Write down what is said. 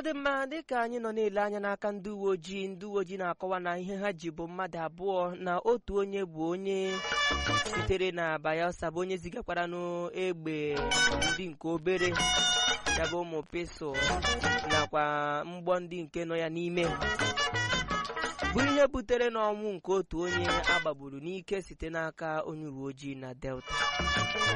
dị mma dịka anyị nọ na-ele anya n'aka ndị uwe ojii na-akọwa na ihe ha ji bụ mmadụ abụọ na otu onye bụ onye sitere na Bayelsa bụ onye zigakwara n'egbe ndị nke obere ya bụ ụmụ pesụl nakwa mgbọ ndị nke nọ ya n'ime bụ ihe butere n'ọnwụ nke otu onye agbagburu n'ike site n'aka onye uwe ojii na Delta.